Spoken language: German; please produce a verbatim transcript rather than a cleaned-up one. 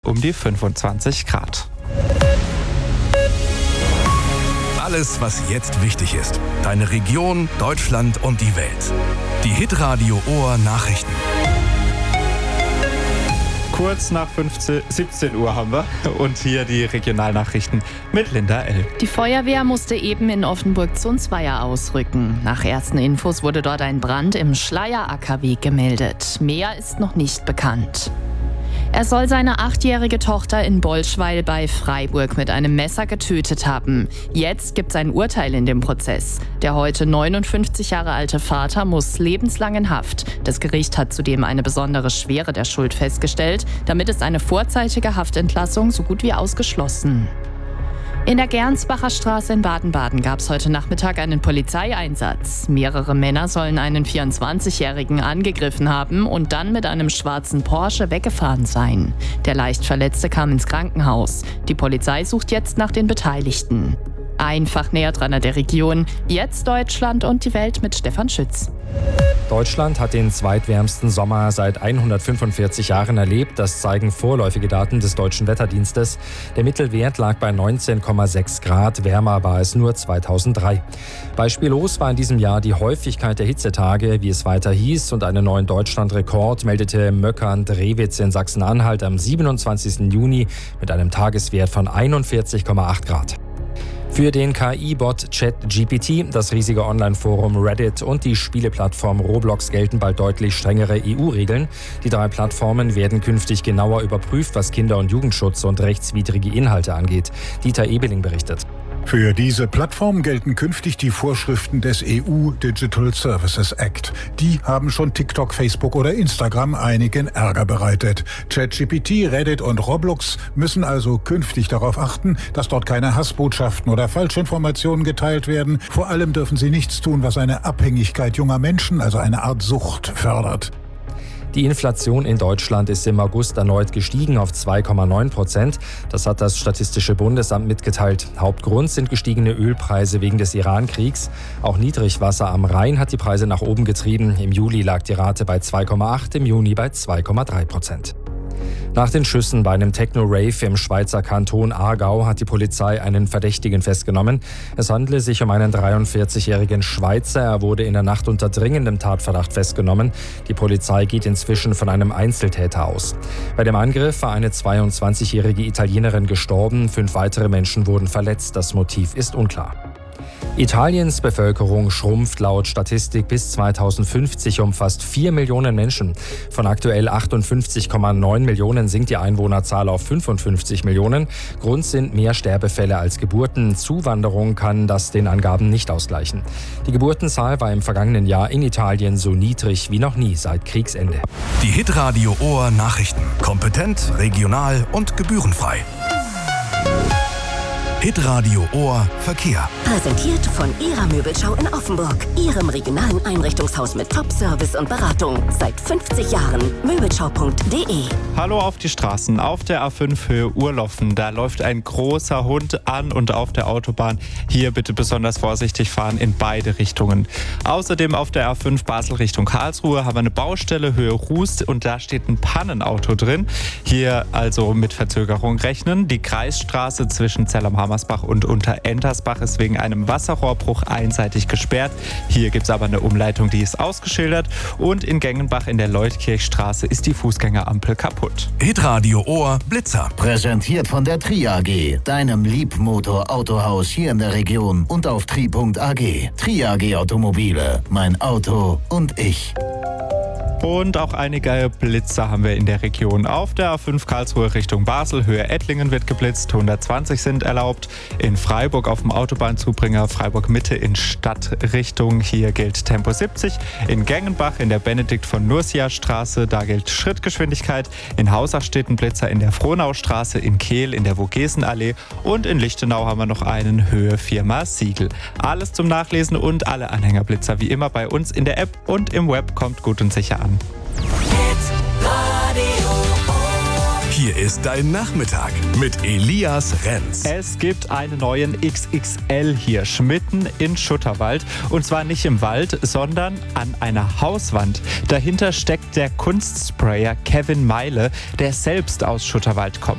um die fünfundzwanzig Grad. Alles, was jetzt wichtig ist. Deine Region, Deutschland und die Welt. Die Hitradio Ohr Nachrichten. Kurz nach fünfzehn, siebzehn Uhr haben wir und hier die Regionalnachrichten mit Linda L. Die Feuerwehr musste eben in Offenburg-Zunzweier ausrücken. Nach ersten Infos wurde dort ein Brand im Schleierackerweg gemeldet. Mehr ist noch nicht bekannt. Er soll seine achtjährige Tochter in Bolschweil bei Freiburg mit einem Messer getötet haben. Jetzt gibt es ein Urteil in dem Prozess. Der heute neunundfünfzig Jahre alte Vater muss lebenslang in Haft. Das Gericht hat zudem eine besondere Schwere der Schuld festgestellt. Damit ist eine vorzeitige Haftentlassung so gut wie ausgeschlossen. In der Gernsbacher Straße in Baden-Baden gab es heute Nachmittag einen Polizeieinsatz. Mehrere Männer sollen einen vierundzwanzigjährigen angegriffen haben und dann mit einem schwarzen Porsche weggefahren sein. Der Leichtverletzte kam ins Krankenhaus. Die Polizei sucht jetzt nach den Beteiligten. Einfach näher dran an der Region. Jetzt Deutschland und die Welt mit Stefan Schütz. Deutschland hat den zweitwärmsten Sommer seit hundertfünfundvierzig Jahren erlebt. Das zeigen vorläufige Daten des Deutschen Wetterdienstes. Der Mittelwert lag bei neunzehn Komma sechs Grad. Wärmer war es nur zweitausenddrei. Beispiellos war in diesem Jahr die Häufigkeit der Hitzetage, wie es weiter hieß. Und einen neuen Deutschlandrekord meldete Möckern-Drewitz in Sachsen-Anhalt am siebenundzwanzigsten Juni mit einem Tageswert von einundvierzig Komma acht Grad. Für den K I-Bot ChatGPT, das riesige Online-Forum Reddit und die Spieleplattform Roblox gelten bald deutlich strengere E U-Regeln. Die drei Plattformen werden künftig genauer überprüft, was Kinder- und Jugendschutz und rechtswidrige Inhalte angeht. Dieter Ebeling berichtet. Für diese Plattform gelten künftig die Vorschriften des E U Digital Services Act. Die haben schon TikTok, Facebook oder Instagram einigen Ärger bereitet. ChatGPT, Reddit und Roblox müssen also künftig darauf achten, dass dort keine Hassbotschaften oder Falschinformationen geteilt werden. Vor allem dürfen sie nichts tun, was eine Abhängigkeit junger Menschen, also eine Art Sucht, fördert. Die Inflation in Deutschland ist im August erneut gestiegen auf zwei Komma neun Prozent. Das hat das Statistische Bundesamt mitgeteilt. Hauptgrund sind gestiegene Ölpreise wegen des Iran-Kriegs. Auch Niedrigwasser am Rhein hat die Preise nach oben getrieben. Im Juli lag die Rate bei zwei Komma acht, im Juni bei zwei Komma drei Prozent. Nach den Schüssen bei einem Techno-Rave im Schweizer Kanton Aargau hat die Polizei einen Verdächtigen festgenommen. Es handele sich um einen dreiundvierzigjährigen Schweizer. Er wurde in der Nacht unter dringendem Tatverdacht festgenommen. Die Polizei geht inzwischen von einem Einzeltäter aus. Bei dem Angriff war eine zweiundzwanzigjährige Italienerin gestorben. Fünf weitere Menschen wurden verletzt. Das Motiv ist unklar. Italiens Bevölkerung schrumpft laut Statistik bis zweitausendfünfzig um fast vier Millionen Menschen. Von aktuell achtundfünfzig Komma neun Millionen sinkt die Einwohnerzahl auf fünfundfünfzig Millionen. Grund sind mehr Sterbefälle als Geburten. Zuwanderung kann das den Angaben nicht ausgleichen. Die Geburtenzahl war im vergangenen Jahr in Italien so niedrig wie noch nie seit Kriegsende. Die Hitradio Ohr Nachrichten. Kompetent, regional und gebührenfrei. Hitradio Ohr Verkehr. Präsentiert von Ihrer Möbelschau in Offenburg. Ihrem regionalen Einrichtungshaus mit Top-Service und Beratung. Seit fünfzig Jahren. Möbelschau punkt de. Hallo auf die Straßen. Auf der A fünf Höhe Urloffen. Da läuft ein großer Hund an und auf der Autobahn. Hier bitte besonders vorsichtig fahren in beide Richtungen. Außerdem auf der A fünf Basel Richtung Karlsruhe haben wir eine Baustelle Höhe Rust und da steht ein Pannenauto drin. Hier also mit Verzögerung rechnen. Die Kreisstraße zwischen Zell am Hammersbach und Unter-Entersbach ist wegen einem Wasserrohrbruch einseitig gesperrt. Hier gibt es aber eine Umleitung, die ist ausgeschildert. Und in Gengenbach in der Leutkirchstraße ist die Fußgängerampel kaputt. Hitradio Ohr Blitzer. Präsentiert von der Tri A G, deinem Liebmotor-Autohaus hier in der Region und auf tri punkt a g. Tri A G Automobile, mein Auto und ich. Und auch einige Blitzer haben wir in der Region. Auf der A fünf Karlsruhe Richtung Basel, Höhe Ettlingen wird geblitzt, hundertzwanzig sind erlaubt. In Freiburg auf dem Autobahnzubringer Freiburg Mitte in Stadtrichtung, hier gilt Tempo siebzig. In Gengenbach in der Benedikt von Nursia Straße, da gilt Schrittgeschwindigkeit. In Hausach steht ein Blitzer in der Frohnaustraße, in Kehl in der Vogesenallee und in Lichtenau haben wir noch einen Höhe Firma Siegel. Alles zum Nachlesen und alle Anhängerblitzer wie immer bei uns in der App und im Web. Kommt gut und sicher an. Hier ist dein Nachmittag mit Elias Renz. Es gibt einen neuen X X L-Hirsch mitten in Schutterwald. Und zwar nicht im Wald, sondern an einer Hauswand. Dahinter steckt der Kunstsprayer Kevin Meile, der selbst aus Schutterwald kommt.